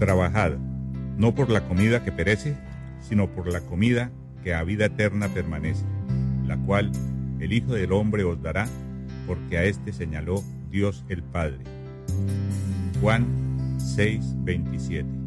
trabajad, no por la comida que perece, sino por la comida que a vida eterna permanece, la cual el Hijo del Hombre os dará, porque a éste señaló Dios el Padre. Juan 6:27.